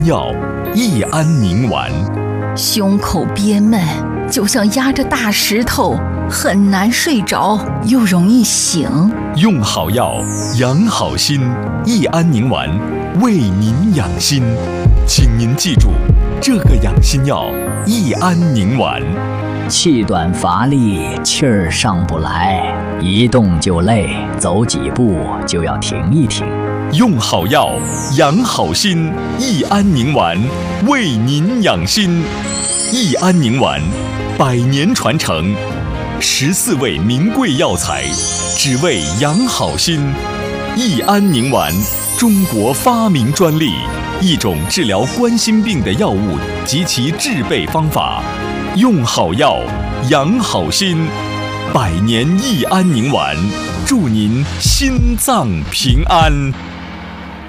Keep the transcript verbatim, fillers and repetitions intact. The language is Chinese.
药益安宁丸， 胸口憋闷，就像压着大石头，很难睡着，又容易醒。 用好药，养好心，益安宁丸为您养心。请您记住，这个养心药益安宁丸。 气短乏力，气儿上不来，一动就累，走几步就要停一停。 用好药，养好心，益安宁丸为您养心。益安宁丸，百年传承，十四味名贵药材，只为养好心。益安宁丸，中国发明专利，一种治疗冠心病的药物及其制备方法。用好药，养好心，百年益安宁丸，祝您心脏平安。